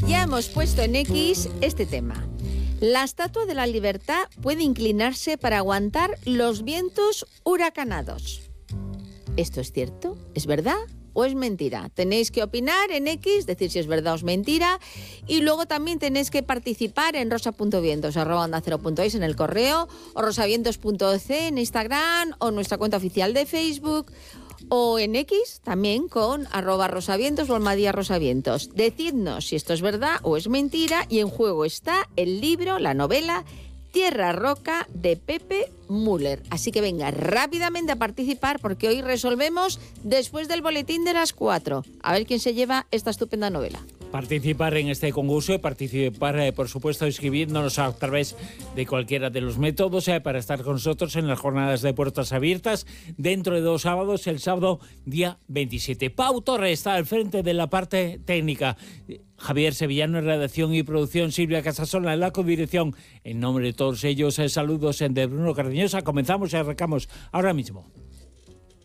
Ya hemos puesto en X este tema. La Estatua de la Libertad puede inclinarse para aguantar los vientos huracanados. ¿Esto es cierto? ¿Es verdad o es mentira? Tenéis que opinar en X, decir si es verdad o es mentira, y luego también tenéis que participar en rosa.vientos@onda0.es en el correo, o rosavientos.ec en Instagram, o nuestra cuenta oficial de Facebook, o en X también con @rosavientos o @rosavientos. Decidnos si esto es verdad o es mentira, y en juego está el libro, la novela Tierra Roca de Pepe Müller. Así que venga rápidamente a participar, porque hoy resolvemos después del boletín de las 4. A ver quién se lleva esta estupenda novela. Participar en este concurso y participar, por supuesto, escribiéndonos a través de cualquiera de los métodos para estar con nosotros en las jornadas de puertas abiertas dentro de 2 sábados, el sábado día 27. Pau Torres está al frente de la parte técnica. Javier Sevillano en redacción y producción, Silvia Casasola en la codirección. En nombre de todos ellos, saludos de Bruno Cardeñosa. Comenzamos y arrancamos ahora mismo.